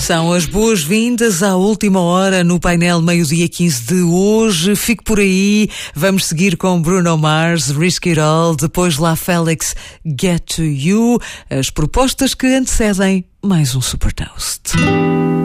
São as boas-vindas à última hora no painel meio-dia 15 de hoje. Fique por aí. Vamos seguir com Bruno Mars, Risk It All, depois lá Félix, Get To You, as propostas que antecedem mais um Super Toast.